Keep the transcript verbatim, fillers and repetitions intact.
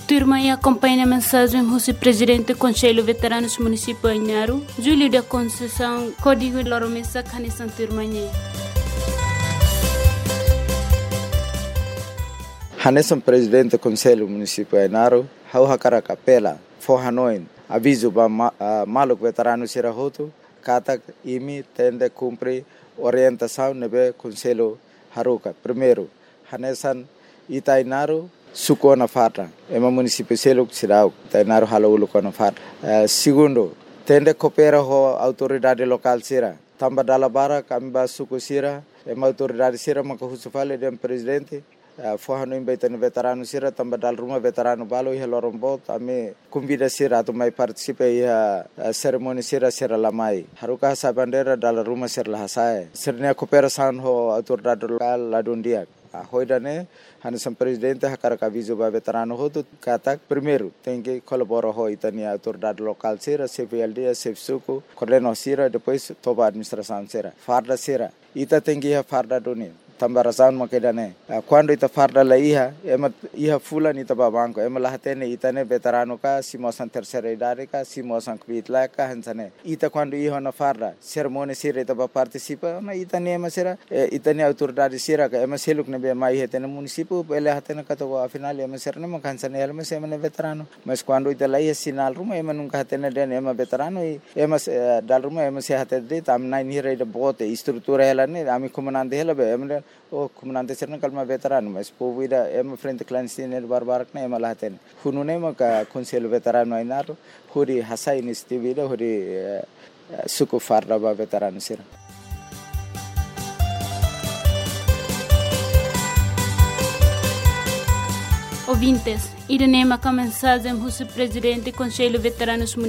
Turma e acompanha a mensagem do presidente do Conselho Veteranos Municipal Inharu, Júlio da Conceição, Código Loromessa, Canissan Turmanhe. Hanesan presidente do Conselho Municipal Inharu, hau hakara kapela, forhanoin, aviso ba ma, uh, maluk veterano sirahoto, katak imi tende cumpre orientação nebe Conselho Haruka. Primeiro, Hanesan Itainaru, suko na fata ema município seluk sirau tainaro halaulu kono fata. Uh, segundo, tende coopera ho autoridade local sira tamba dala bara kami ba suku sira ema autoridade sira maka husufale dem presidente uh, forhano imbaitani veterano sira tamba dal rumah veterano balo iha lorombot ame convida sira to mai participe iha uh, ceremony sira sira lamai haruka sa bandera dal rumah sira lahasai sirnya cooperação ho autoridade local ladundia. A hoidane Hanesan presidente hakara aviso ba veterano hoto katak primeiro tem que colaborar ho itani autoridade local sira C V L D C F suco coordeno sira depois toba administração sira farda sira ita tem que farda doni tambarasan makedane quando ita farda la iha ema iha fulan ita ba banco ema lahatene itane veterano ka simosan terceira idade ka simosan kvitla ka hansane ita quando iha na farda ceremony sira ita ba participa na itane ema sira itane autoridade sira ka ema seluk ne be mai hetene município ele hatene ka to afinal ema sira ne makansane ema sema ne veterano mas quando ita la iha sinal ruma ema nunca hatene den ema veterano ema dal ruma ema se hatede tam nai ni re de bote estrutura ela ne ami comandante ela be ema o comandante serna kalma veterano mas povida ema frente clandestino barbarak na ema laten hunune maka Conselho Veterano Inharu huri hasa iniciativa huri suku farda ba veterano sira. Ouvintes, iremos com a mensagem do presidente do Conselho Veteranos Municipal